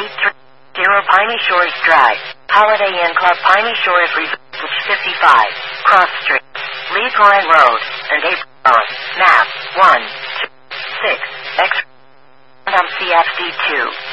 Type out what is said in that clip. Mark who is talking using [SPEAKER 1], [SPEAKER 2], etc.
[SPEAKER 1] 80 Piney Shores Drive, Holiday Inn Club, Piney Shores Resort, 55, Cross Street, Lee Corin Road, and April Road, map 1, 2, 6, X, CFD2.